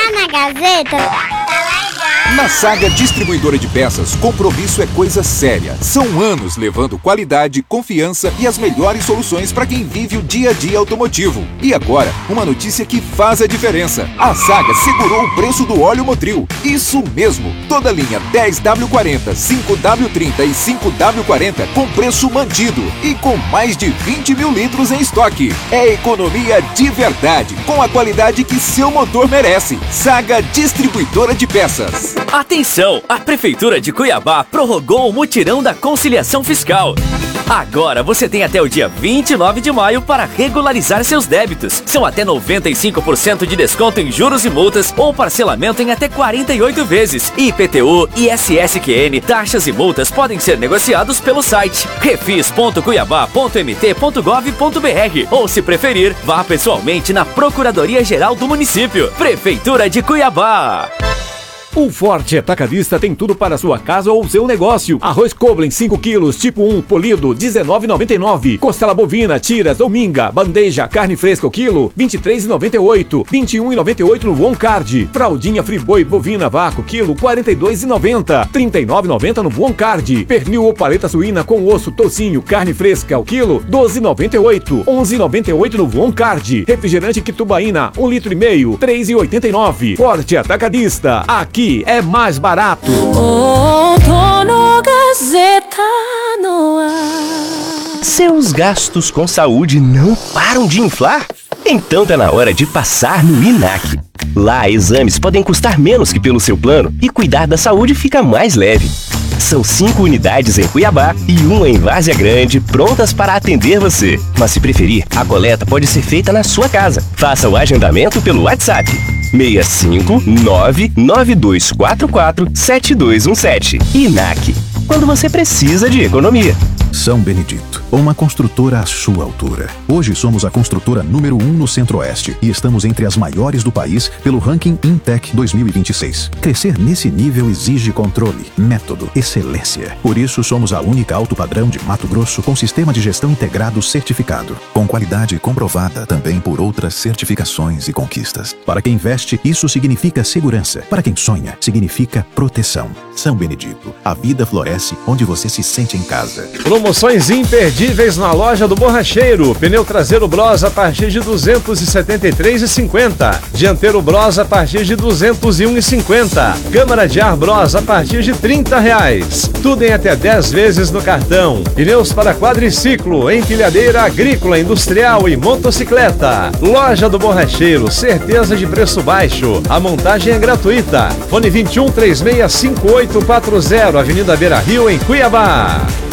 Tá na Gazeta? Na Saga Distribuidora de Peças, compromisso é coisa séria. São anos levando qualidade, confiança e as melhores soluções para quem vive o dia a dia automotivo. E agora, uma notícia que faz a diferença. A Saga segurou o preço do óleo Motril. Isso mesmo! Toda a linha 10W40, 5W30 e 5W40 com preço mantido e com mais de 20 mil litros em estoque. É economia de verdade, com a qualidade que seu motor merece. Saga Distribuidora de Peças. Atenção! A Prefeitura de Cuiabá prorrogou o mutirão da conciliação fiscal. Agora você tem até o dia 29 de maio para regularizar seus débitos. São até 95% de desconto em juros e multas ou parcelamento em até 48 vezes. IPTU, ISSQN, taxas e multas podem ser negociados pelo site refis.cuiabá.mt.gov.br ou, se preferir, vá pessoalmente na Procuradoria-Geral do município. Prefeitura de Cuiabá. O Forte Atacadista tem tudo para sua casa ou seu negócio. Arroz Koblen 5 quilos, tipo 1, polido, R$19,99. Costela bovina, tiras ou minga, bandeja, carne fresca o quilo, R$23,98. R$21,98 no One Card. Fraldinha Friboi bovina vácuo, quilo, R$42,90. R$39,90 no One Card. Pernil ou paleta suína com osso, tocinho, carne fresca o quilo, R$12,98. R$11,98 no One Card. Refrigerante Quitubaína, 1,5 litro, R$3,89. Forte Atacadista, aqui é mais barato. Gazeta no ar. Seus gastos com saúde não param de inflar? Então tá na hora de passar no INAC. Lá, exames podem custar menos que pelo seu plano e cuidar da saúde fica mais leve. São 5 unidades em Cuiabá e uma em Várzea Grande, prontas para atender você. Mas se preferir, a coleta pode ser feita na sua casa. Faça o agendamento pelo WhatsApp 65992447217. INAC, quando você precisa de economia. São Benedito, uma construtora à sua altura. Hoje somos a construtora número 1 no Centro-Oeste e estamos entre as maiores do país pelo ranking Intec 2026. Crescer nesse nível exige controle, método, excelência. Por isso somos a única alto padrão de Mato Grosso com sistema de gestão integrado certificado, com qualidade comprovada também por outras certificações e conquistas. Para quem investe, isso significa segurança. Para quem sonha, significa proteção. São Benedito, a vida floresce onde você se sente em casa. Promoções imperdíveis na loja do Borracheiro. Pneu traseiro Bros a partir de R$ 273,50. Dianteiro Bros a partir de R$ 201,50. Câmara de ar Bros a partir de R$ 30. Tudo em até 10 vezes no cartão. Pneus para quadriciclo, empilhadeira agrícola, industrial e motocicleta. Loja do Borracheiro, certeza de preço baixo. A montagem é gratuita. Fone 21 365840, Avenida Beira Rio, em Cuiabá.